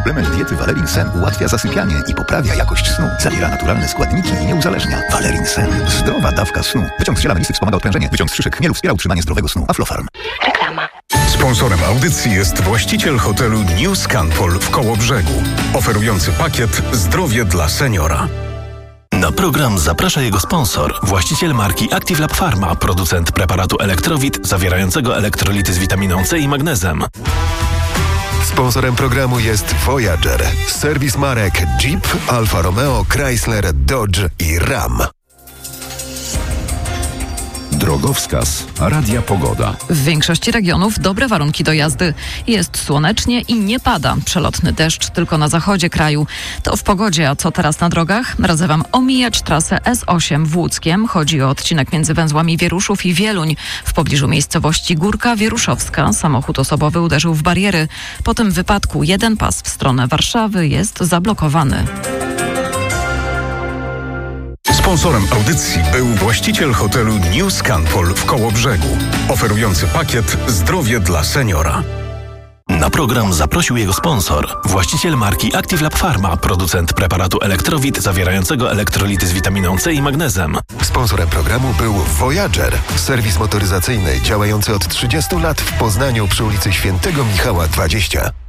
Suplement diety Valerin Sen ułatwia zasypianie i poprawia jakość snu. Zawiera naturalne składniki i nie uzależnia. Valerin Sen. Zdrowa dawka snu. Wyciąg z ziela melisy wspomaga odprężenie. Wyciąg z szyszek chmielu wspiera utrzymanie zdrowego snu. Aflofarm. Reklama. Sponsorem audycji jest właściciel hotelu New Scanpol w Kołobrzegu, oferujący pakiet Zdrowie dla seniora. Na program zaprasza jego sponsor, właściciel marki Active Lab Pharma, producent preparatu Elektrowit zawierającego elektrolity z witaminą C i magnezem. Sponsorem programu jest Voyager, serwis marek Jeep, Alfa Romeo, Chrysler, Dodge i Ram. Drogowskaz Radia Pogoda. W większości regionów dobre warunki do jazdy. Jest słonecznie i nie pada. Przelotny deszcz tylko na zachodzie kraju. To w pogodzie, a co teraz na drogach? Radzę Wam omijać trasę S8 w Łódzkiem. Chodzi o odcinek między węzłami Wieruszów i Wieluń. W pobliżu miejscowości Górka Wieruszowska samochód osobowy uderzył w bariery. Po tym wypadku jeden pas w stronę Warszawy jest zablokowany. Sponsorem audycji był właściciel hotelu New Scanpol w Kołobrzegu, oferujący pakiet Zdrowie dla seniora. Na program zaprosił jego sponsor, właściciel marki Active Lab Pharma, producent preparatu Elektrowit zawierającego elektrolity z witaminą C i magnezem. Sponsorem programu był Voyager, serwis motoryzacyjny działający od 30 lat w Poznaniu przy ulicy Świętego Michała 20.